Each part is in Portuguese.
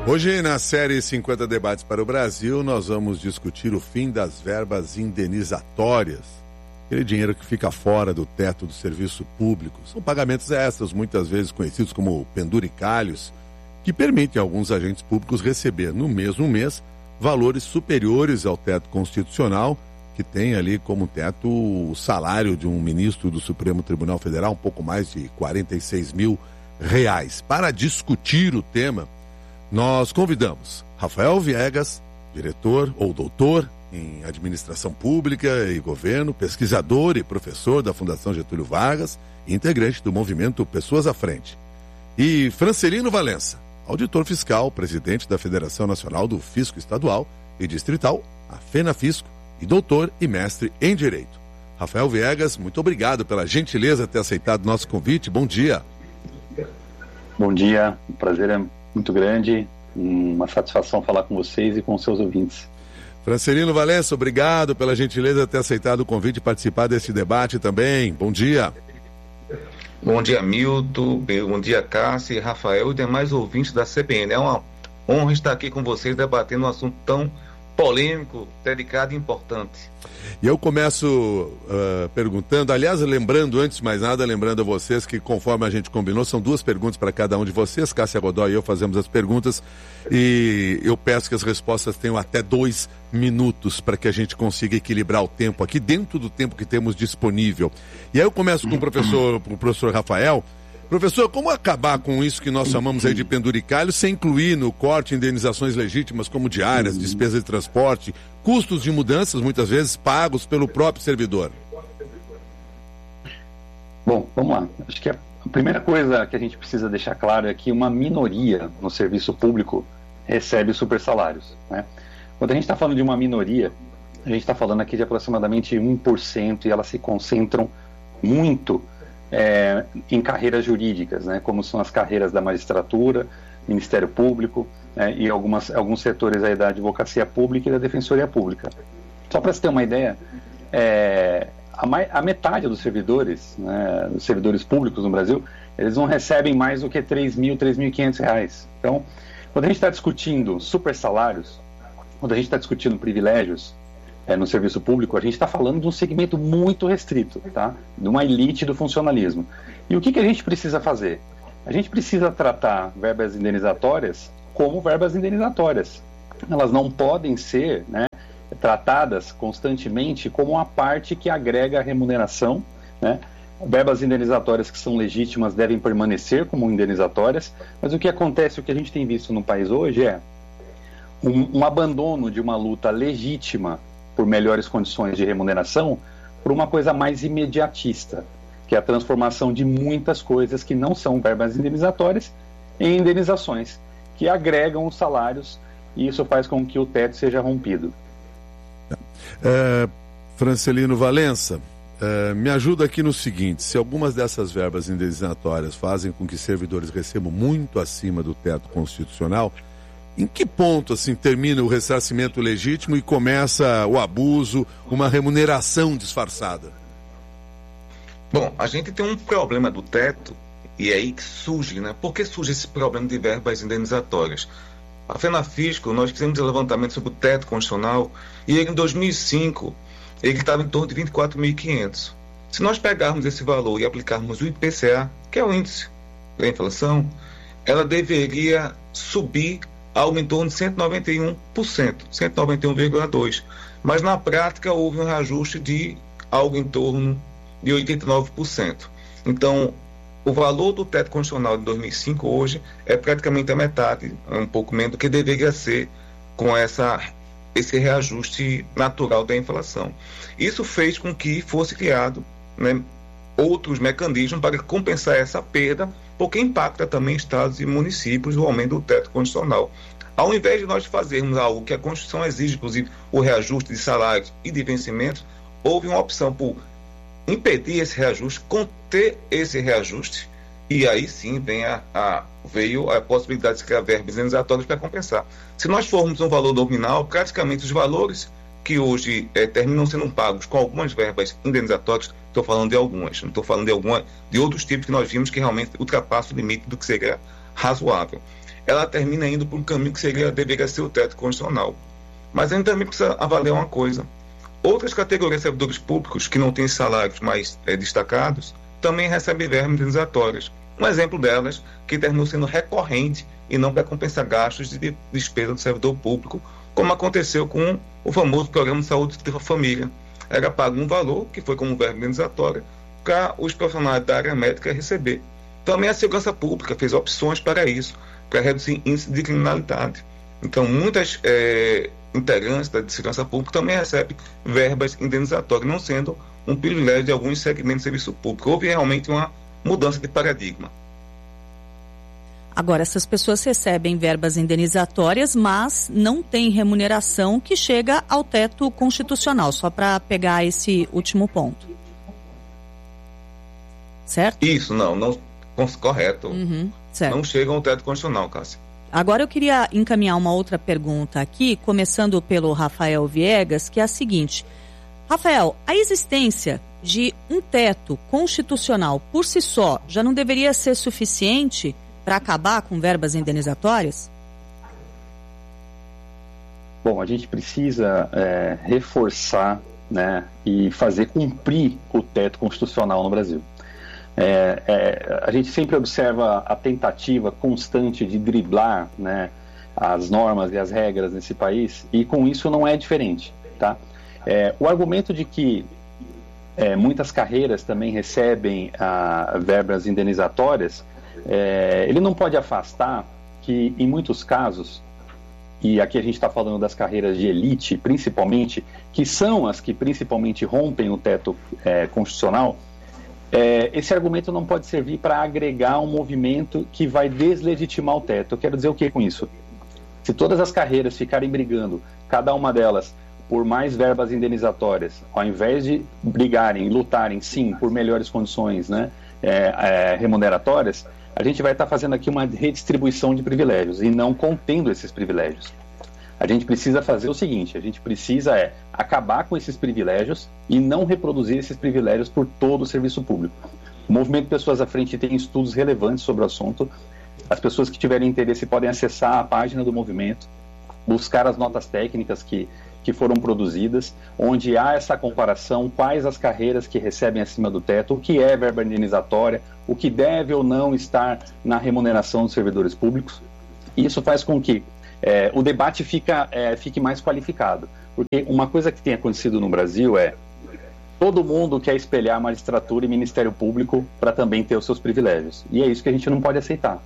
Hoje, na série 50 Debates para o Brasil, nós vamos discutir o fim das verbas indenizatórias. Aquele dinheiro que fica fora do teto do serviço público. São pagamentos extras, muitas vezes conhecidos como penduricalhos, que permitem a alguns agentes públicos receber, no mesmo mês, valores superiores ao teto constitucional, que tem ali como teto o salário de um ministro do Supremo Tribunal Federal, um pouco mais de R$46 mil. Para discutir o tema, nós convidamos Rafael Viegas, diretor ou doutor em Administração Pública e Governo, pesquisador e professor da Fundação Getúlio Vargas, integrante do movimento Pessoas à Frente. E Francelino Valença, auditor fiscal, presidente da Federação Nacional do Fisco Estadual e Distrital, a FENAFisco, e doutor e mestre em Direito. Rafael Viegas, muito obrigado pela gentileza de ter aceitado o nosso convite. Bom dia. Bom dia, o prazer é muito grande, uma satisfação falar com vocês e com os seus ouvintes. Francelino Valença, obrigado pela gentileza de ter aceitado o convite e participar desse debate também. Bom dia. Bom dia, Milton, bom dia, Cássio, e Rafael e demais ouvintes da CBN. É uma honra estar aqui com vocês debatendo um assunto tão polêmico, delicado e importante. E eu começo perguntando, aliás, antes de mais nada, lembrando a vocês que, conforme a gente combinou, são 2 perguntas para cada um de vocês. Cássia Godoy e eu fazemos as perguntas e eu peço que as respostas tenham até 2 minutos para que a gente consiga equilibrar o tempo aqui dentro do tempo que temos disponível. E aí eu começo com o professor Rafael. Professor, como acabar com isso que nós chamamos aí de penduricalho sem incluir no corte indenizações legítimas como diárias, despesas de transporte, custos de mudanças, muitas vezes pagos pelo próprio servidor? Bom, vamos lá. Acho que a primeira coisa que a gente precisa deixar claro é que uma minoria no serviço público recebe supersalários, né? Quando a gente está falando de uma minoria, a gente está falando aqui de aproximadamente 1% e elas se concentram muito em carreiras jurídicas, né, como são as carreiras da magistratura, Ministério Público, né, e alguns setores aí da advocacia pública e da defensoria pública. Só para você ter uma ideia, a metade dos servidores, né, dos servidores públicos no Brasil, eles não recebem mais do que R$3.000, R$3.500. Então, quando a gente está discutindo super salários, quando a gente está discutindo privilégios no serviço público, a gente está falando de um segmento muito restrito, tá? De uma elite do funcionalismo. E o que a gente precisa fazer? A gente precisa tratar verbas indenizatórias como verbas indenizatórias. Elas não podem ser, né, tratadas constantemente como uma parte que agrega a remuneração, né? Verbas indenizatórias que são legítimas devem permanecer como indenizatórias, mas o que acontece, o que a gente tem visto no país hoje é um abandono de uma luta legítima por melhores condições de remuneração, por uma coisa mais imediatista, que é a transformação de muitas coisas que não são verbas indenizatórias em indenizações, que agregam os salários, e isso faz com que o teto seja rompido. Francelino Valença, me ajuda aqui no seguinte: se algumas dessas verbas indenizatórias fazem com que servidores recebam muito acima do teto constitucional, em que ponto assim termina o ressarcimento legítimo e começa o abuso, uma remuneração disfarçada? Bom, a gente tem um problema do teto, e é aí que surge, né? Por que surge esse problema de verbas indenizatórias? A FENAFisco, nós fizemos um levantamento sobre o teto constitucional, e em 2005, ele estava em torno de 24.500. Se nós pegarmos esse valor e aplicarmos o IPCA, que é o índice da inflação, ela deveria subir algo em torno de 191%, 191,2%. Mas na prática houve um reajuste de algo em torno de 89%. Então, o valor do teto constitucional de 2005 hoje é praticamente a metade, um pouco menos do que deveria ser com esse reajuste natural da inflação. Isso fez com que fosse criado, né, outros mecanismos para compensar essa perda, porque impacta também estados e municípios o aumento do teto constitucional. Ao invés de nós fazermos algo que a Constituição exige, inclusive o reajuste de salários e de vencimentos, houve uma opção por impedir esse reajuste, conter esse reajuste, e aí sim veio a possibilidade de criar verbas indenizatórias para compensar. Se nós formos um valor nominal, praticamente os valores que hoje terminam sendo pagos com algumas verbas indenizatórias, estou falando de algumas, não estou falando de outros tipos que nós vimos que realmente ultrapassam o limite do que seria razoável. ela termina indo por um caminho que deveria ser o teto constitucional. Mas a gente também precisa avaliar uma coisa. Outras categorias de servidores públicos que não têm salários mais destacados também recebem verbas indenizatórias. Um exemplo delas, que terminou sendo recorrente e não para compensar gastos de despesa do servidor público, como aconteceu com o famoso Programa de Saúde da Família. Era pago um valor, que foi como verba indenizatória, para os profissionais da área médica receber. Também a segurança pública fez opções para isso, para reduzir índice de criminalidade. Então, muitas integrantes da segurança pública também recebem verbas indenizatórias, não sendo um privilégio de alguns segmentos de serviço público. Houve realmente uma mudança de paradigma. Agora, essas pessoas recebem verbas indenizatórias, mas não têm remuneração que chega ao teto constitucional, só para pegar esse último ponto. Certo? Isso, não correto. Certo. Não chegam ao teto constitucional, Cássia. Agora eu queria encaminhar uma outra pergunta aqui, começando pelo Rafael Viegas, que é a seguinte. Rafael, a existência de um teto constitucional por si só já não deveria ser suficiente para acabar com verbas indenizatórias? Bom, a gente precisa reforçar, né, e fazer cumprir o teto constitucional no Brasil. A gente sempre observa a tentativa constante de driblar, né, as normas e as regras nesse país, e com isso não é diferente, tá? O argumento de que muitas carreiras também recebem verbas indenizatórias, ele não pode afastar que, em muitos casos, e aqui a gente está falando das carreiras de elite, principalmente, que são as que principalmente rompem o teto constitucional, esse argumento não pode servir para agregar um movimento que vai deslegitimar o teto. Eu quero dizer o que com isso? Se todas as carreiras ficarem brigando, cada uma delas, por mais verbas indenizatórias, ao invés de brigarem, lutarem, sim, por melhores condições, né, remuneratórias, a gente vai estar fazendo aqui uma redistribuição de privilégios e não contendo esses privilégios. A gente precisa fazer o seguinte, a gente precisa acabar com esses privilégios e não reproduzir esses privilégios por todo o serviço público. O Movimento Pessoas à Frente tem estudos relevantes sobre o assunto. As pessoas que tiverem interesse podem acessar a página do movimento, buscar as notas técnicas que foram produzidas, onde há essa comparação, quais as carreiras que recebem acima do teto, o que é verba indenizatória, o que deve ou não estar na remuneração dos servidores públicos. E isso faz com que o debate fique mais qualificado. Porque uma coisa que tem acontecido no Brasil todo mundo quer espelhar magistratura e Ministério Público para também ter os seus privilégios. E é isso que a gente não pode aceitar.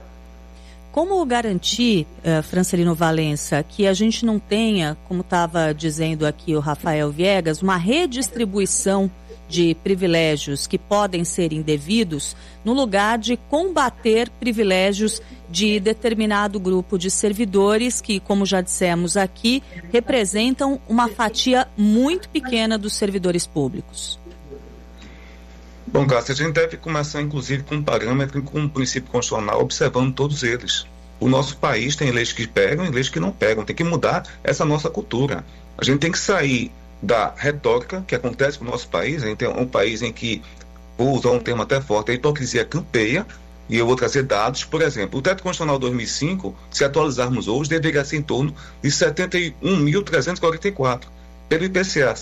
Como garantir, Francelino Valença, que a gente não tenha, como estava dizendo aqui o Rafael Viegas, uma redistribuição de privilégios que podem ser indevidos no lugar de combater privilégios de determinado grupo de servidores que, como já dissemos aqui, representam uma fatia muito pequena dos servidores públicos? Bom, Cássio, a gente deve começar, inclusive, com um parâmetro e com um princípio constitucional, observando todos eles. O nosso país tem leis que pegam e leis que não pegam. Tem que mudar essa nossa cultura. A gente tem que sair da retórica que acontece no nosso país. A gente é um país em que, vou usar um termo até forte, a hipocrisia campeia, e eu vou trazer dados. Por exemplo, o teto constitucional 2005, se atualizarmos hoje, deveria ser em torno de 71.344. Pelo IPCA,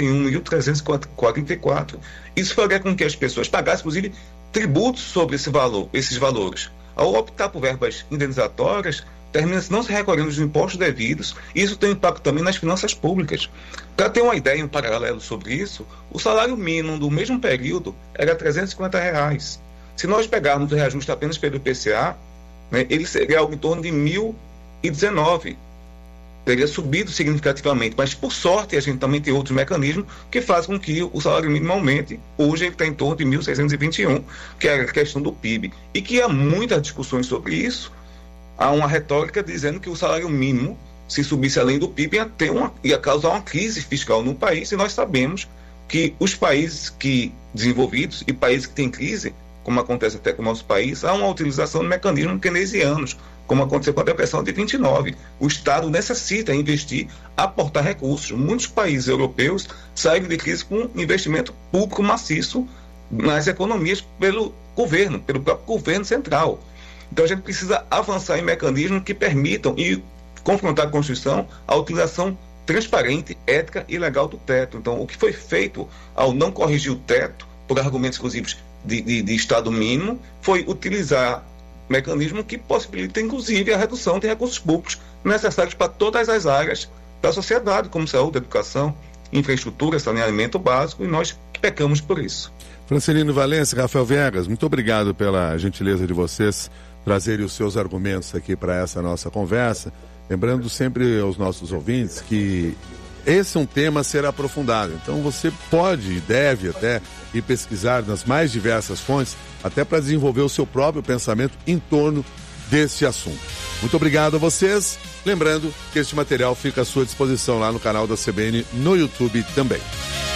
71.344. Isso faria com que as pessoas pagassem, inclusive, tributos sobre esses valores. Ao optar por verbas indenizatórias, termina-se não se recolhendo os impostos devidos, e isso tem impacto também nas finanças públicas. Para ter uma ideia, um paralelo sobre isso, o salário mínimo do mesmo período era R$ 350. Se nós pegarmos o reajuste apenas pelo IPCA, né, ele seria algo em torno de 1.019. Teria subido significativamente, mas por sorte a gente também tem outros mecanismos que fazem com que o salário mínimo aumente. Hoje ele está em torno de 1.621, que é a questão do PIB, e que há muitas discussões sobre isso. Há uma retórica dizendo que o salário mínimo, se subisse além do PIB, ia causar uma crise fiscal no país, e nós sabemos que os países desenvolvidos e países que têm crise, como acontece até com o nosso país, há uma utilização de mecanismos keynesianos, como aconteceu com a depressão de 29. O Estado necessita investir, aportar recursos. Muitos países europeus saem de crise com investimento público maciço nas economias pelo próprio governo central. Então a gente precisa avançar em mecanismos que permitam e confrontar a Constituição a utilização transparente, ética e legal do teto. Então, o que foi feito ao não corrigir o teto, por argumentos exclusivos de Estado mínimo, foi utilizar mecanismo que possibilita, inclusive, a redução de recursos públicos necessários para todas as áreas da sociedade, como saúde, educação, infraestrutura, saneamento básico, e nós pecamos por isso. Francelino Valença, Rafael Viegas, muito obrigado pela gentileza de vocês trazerem os seus argumentos aqui para essa nossa conversa. Lembrando sempre aos nossos ouvintes que esse é um tema a ser aprofundado. Então você pode e deve até ir pesquisar nas mais diversas fontes, até para desenvolver o seu próprio pensamento em torno desse assunto. Muito obrigado a vocês. Lembrando que este material fica à sua disposição lá no canal da CBN no YouTube também.